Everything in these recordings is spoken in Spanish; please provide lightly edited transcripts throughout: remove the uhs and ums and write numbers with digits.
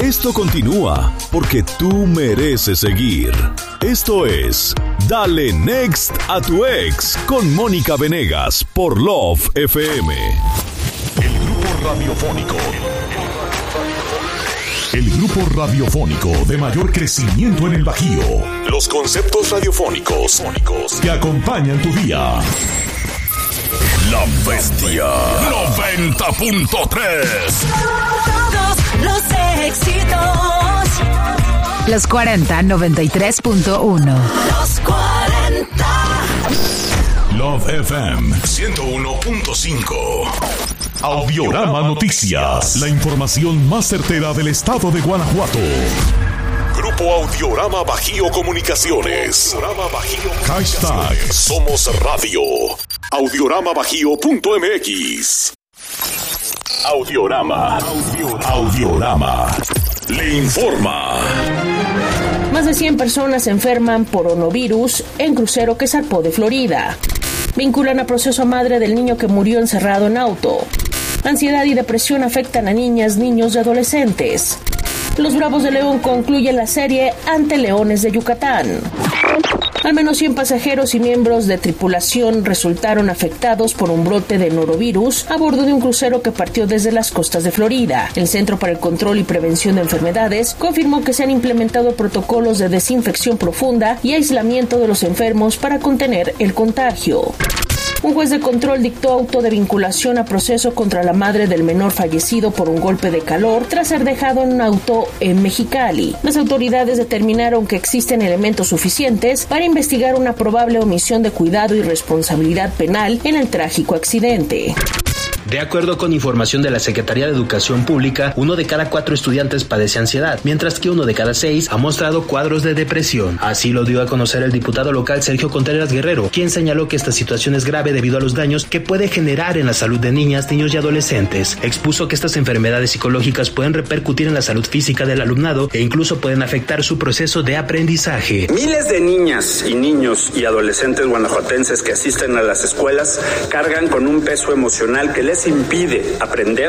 Esto continúa porque tú mereces seguir. Esto es Dale Next a tu ex con Mónica Venegas por Love FM. El grupo radiofónico de mayor crecimiento en el Bajío. Los conceptos radiofónicos que acompañan tu día. La Bestia 90.3. Todos los éxitos. Los 40 93.1. Los 40. Love FM 101.5. Audiorama Noticias. La información más certera del estado de Guanajuato. Grupo Audiorama Bajío Comunicaciones. Hashtag Somos Radio. Audioramabajío.mx. Audiorama. Le informa. Más de 100 personas se enferman por coronavirus en crucero que zarpó de Florida. Vinculan a proceso a madre del niño que murió encerrado en auto. Ansiedad y depresión afectan a niñas, niños y adolescentes. Los Bravos de León concluyen la serie ante Leones de Yucatán. Al menos 100 pasajeros y miembros de tripulación resultaron afectados por un brote de norovirus a bordo de un crucero que partió desde las costas de Florida. El Centro para el Control y Prevención de Enfermedades confirmó que se han implementado protocolos de desinfección profunda y aislamiento de los enfermos para contener el contagio. Un juez de control dictó auto de vinculación a proceso contra la madre del menor fallecido por un golpe de calor tras ser dejado en un auto en Mexicali. Las autoridades determinaron que existen elementos suficientes para investigar una probable omisión de cuidado y responsabilidad penal en el trágico accidente. De acuerdo con información de la Secretaría de Educación Pública, 1 de cada 4 estudiantes padece ansiedad, mientras que 1 de cada 6 ha mostrado cuadros de depresión. Así lo dio a conocer el diputado local Sergio Contreras Guerrero, quien señaló que esta situación es grave debido a los daños que puede generar en la salud de niñas, niños y adolescentes. Expuso que estas enfermedades psicológicas pueden repercutir en la salud física del alumnado e incluso pueden afectar su proceso de aprendizaje. Miles de niñas y niños y adolescentes guanajuatenses que asisten a las escuelas cargan con un peso emocional que les impide aprender,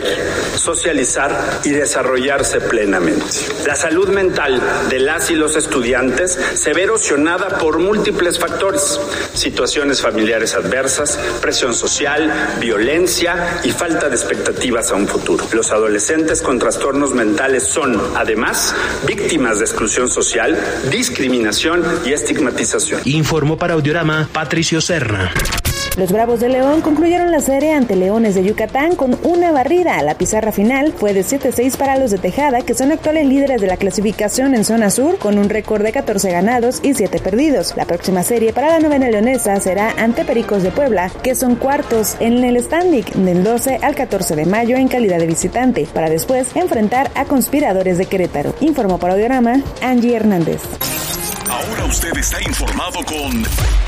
socializar y desarrollarse plenamente. La salud mental de las y los estudiantes se ve erosionada por múltiples factores: situaciones familiares adversas, presión social, violencia y falta de expectativas a un futuro. Los adolescentes con trastornos mentales son, además, víctimas de exclusión social, discriminación y estigmatización. Informó para Audiorama Patricio Serna. Los Bravos de León concluyeron la serie ante Leones de Yucatán con una barrida. La pizarra final fue de 7-6 para los de Tejada, que son actuales líderes de la clasificación en zona sur, con un récord de 14 ganados y 7 perdidos. La próxima serie para la novena leonesa será ante Pericos de Puebla, que son cuartos en el standing, del 12 al 14 de mayo en calidad de visitante, para después enfrentar a Conspiradores de Querétaro. Informó para Audiorama, Angie Hernández. Ahora usted está informado con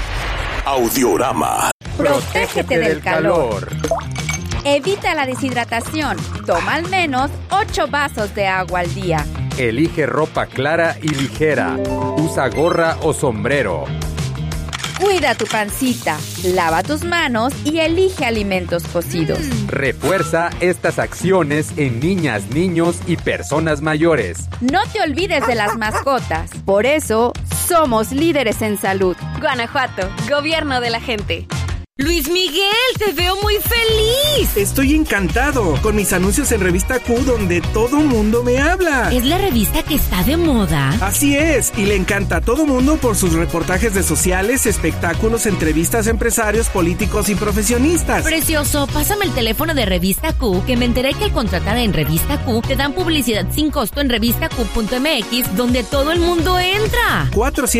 Audiorama. Protégete del calor. Evita la deshidratación. Toma al menos 8 vasos de agua al día. Elige ropa clara y ligera. Usa gorra o sombrero. Cuida tu pancita, lava tus manos y elige alimentos cocidos. Refuerza estas acciones en niñas, niños y personas mayores. No te olvides de las mascotas. Por eso, somos líderes en salud. Guanajuato, gobierno de la gente. Luis Miguel, te veo muy feliz. Estoy encantado con mis anuncios en Revista Q, donde todo mundo me habla. ¿Es la revista que está de moda? Así es, y le encanta a todo mundo por sus reportajes de sociales, espectáculos, entrevistas a empresarios, políticos y profesionistas. Precioso, pásame el teléfono de Revista Q, que me enteré que al contratar en Revista Q te dan publicidad sin costo en revistaq.mx, donde todo el mundo entra.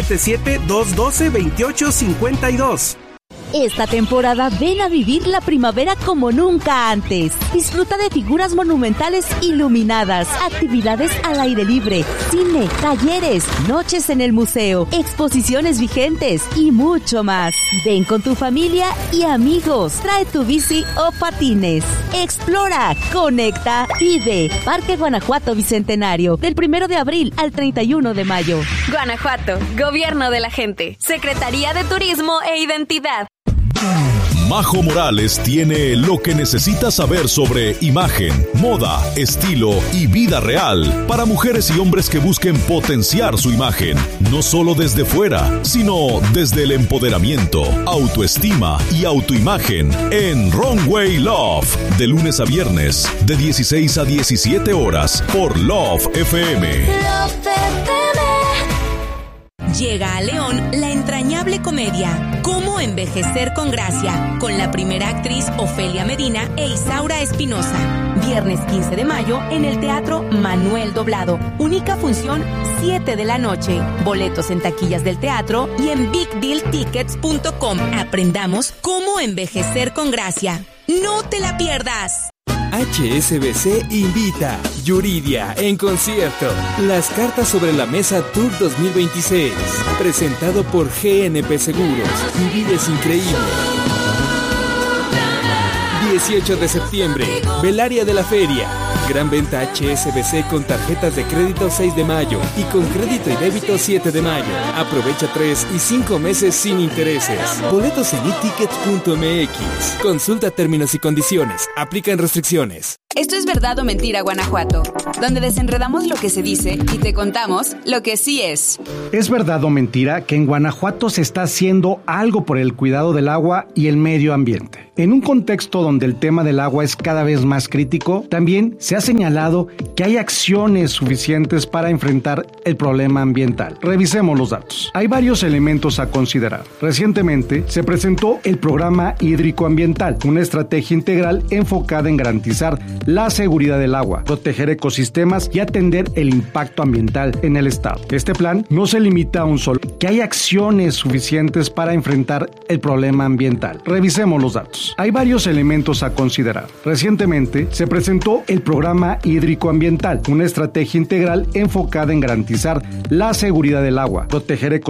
477-212-2852. Esta temporada ven a vivir la primavera como nunca antes. Disfruta de figuras monumentales iluminadas, actividades al aire libre, cine, talleres, noches en el museo, exposiciones vigentes y mucho más. Ven con tu familia y amigos. Trae tu bici o patines. Explora, conecta, vive. Parque Guanajuato Bicentenario, del 1 de abril al 31 de mayo. Guanajuato, gobierno de la gente. Secretaría de Turismo e Identidad. Majo Morales tiene lo que necesitas saber sobre imagen, moda, estilo y vida real para mujeres y hombres que busquen potenciar su imagen, no solo desde fuera, sino desde el empoderamiento, autoestima y autoimagen en Runway Love, de lunes a viernes, de 16 a 17 horas por Love FM. Llega a León la entrañable comedia Cómo envejecer con gracia, con la primera actriz Ofelia Medina e Isaura Espinosa. Viernes 15 de mayo en el Teatro Manuel Doblado. Única función 7 de la noche. Boletos en taquillas del teatro y en bigdealtickets.com. Aprendamos cómo envejecer con gracia. ¡No te la pierdas! HSBC invita Yuridia en concierto. Las cartas sobre la mesa Tour 2026. Presentado por GNP Seguros. Mi vida es increíble. 18 de septiembre, Belaria de la Feria. Gran venta HSBC con tarjetas de crédito 6 de mayo y con crédito y débito 7 de mayo. Aprovecha 3 y 5 meses sin intereses. Boletos en etickets.mx. Consulta términos y condiciones. Aplican restricciones. Esto es Verdad o Mentira, Guanajuato, donde desenredamos lo que se dice y te contamos lo que sí es. ¿Es verdad o mentira que en Guanajuato se está haciendo algo por el cuidado del agua y el medio ambiente? En un contexto donde el tema del agua es cada vez más crítico, también se ha señalado que hay acciones suficientes para enfrentar el problema ambiental. Revisemos los datos. Hay varios elementos a considerar. Recientemente se presentó el Programa Hídrico Ambiental, una estrategia integral enfocada en garantizar la seguridad del agua, proteger ecosistemas y atender el impacto ambiental en el estado. Este plan no se limita a un solo, que hay acciones suficientes para enfrentar el problema ambiental. Revisemos los datos. Hay varios elementos a considerar. Recientemente se presentó el Programa Hídrico Ambiental, una estrategia integral enfocada en garantizar la seguridad del agua, proteger ecosistemas